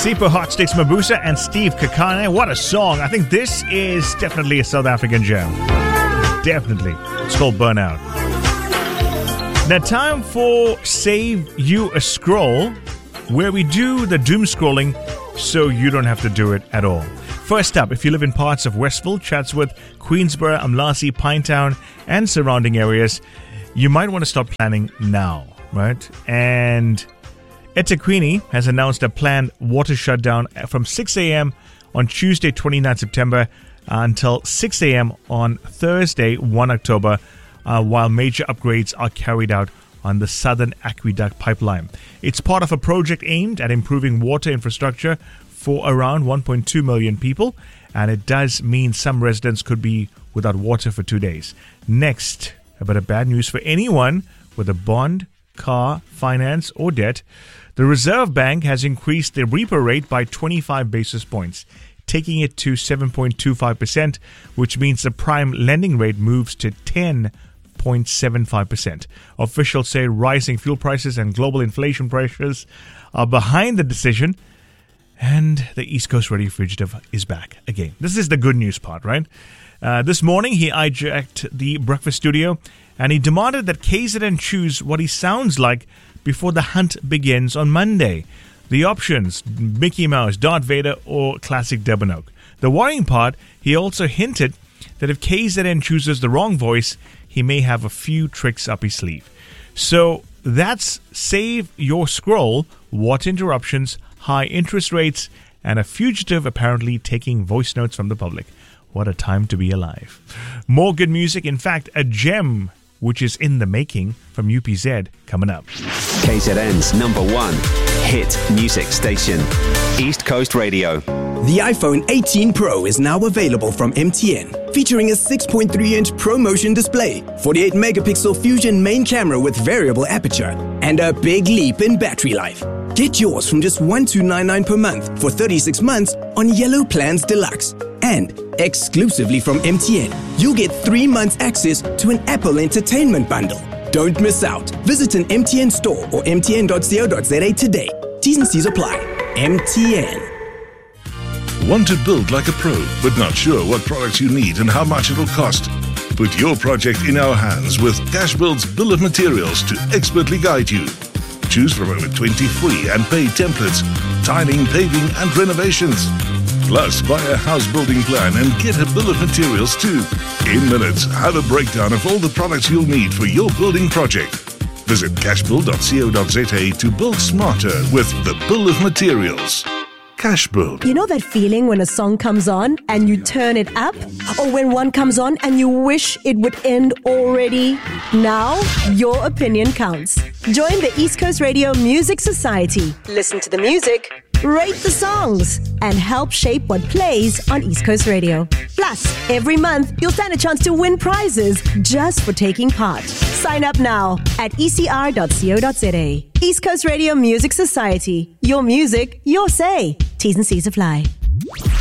Sipo Hot Sticks Mabusa and Steve Kakane. What a song. I think this is definitely a South African gem. Definitely. It's called Burnout. Now, time for Save You a Scroll, where we do the doom scrolling so you don't have to do it at all. First up, if you live in parts of Westville, Chatsworth, Queensborough, Umlasi, Pinetown, and surrounding areas, you might want to start planning now, right? And eThekwini has announced a planned water shutdown from 6 a.m. on Tuesday, 29 September until 6 a.m. on Thursday, 1 October, while major upgrades are carried out on the Southern Aqueduct pipeline. It's part of a project aimed at improving water infrastructure for around 1.2 million people, and it does mean some residents could be without water for 2 days. Next, a bit of bad news for anyone with a bond, car, finance, or debt. The Reserve Bank has increased the repo rate by 25 basis points, taking it to 7.25%, which means the prime lending rate moves to 10.75%. Officials say rising fuel prices and global inflation pressures are behind the decision, and the East Coast Radio Fugitive is back again. This is the good news part, right? This morning, he hijacked the breakfast studio, and he demanded that KZN choose what he sounds like before the hunt begins on Monday. The options: Mickey Mouse, Darth Vader, or classic Debanoke. The worrying part, he also hinted that if KZN chooses the wrong voice, he may have a few tricks up his sleeve. So that's Save Your Scroll, water interruptions, high interest rates, and a fugitive apparently taking voice notes from the public. What a time to be alive. More good music, in fact, a gem which is in the making from UPZ, coming up. KZN's #1 hit music station, East Coast Radio. The iPhone 18 Pro is now available from MTN, featuring a 6.3-inch ProMotion display, 48-megapixel Fusion main camera with variable aperture, and a big leap in battery life. Get yours from just $1,299 per month for 36 months on Yellow Plans Deluxe. And exclusively from MTN, you'll get 3 months access to an Apple Entertainment bundle. Don't miss out. Visit an MTN store or mtn.co.za today. T's and C's apply. MTN. Want to build like a pro, but not sure what products you need and how much it'll cost? Put your project in our hands with Cashbuild's Bill of Materials to expertly guide you. Choose from over 20 free and paid templates, tiling, paving, and renovations. Plus, buy a house building plan and get a bill of materials too. In minutes, have a breakdown of all the products you'll need for your building project. Visit cashbuild.co.za to build smarter with the Bill of Materials. Cashbuild. You know that feeling when a song comes on and you turn it up? Or when one comes on and you wish it would end already? Now, your opinion counts. Join the East Coast Radio Music Society. Listen to the music, rate the songs, and help shape what plays on East Coast Radio. Plus, every month, you'll stand a chance to win prizes just for taking part. Sign up now at ecr.co.za. East Coast Radio Music Society. Your music, your say. T's and C's apply.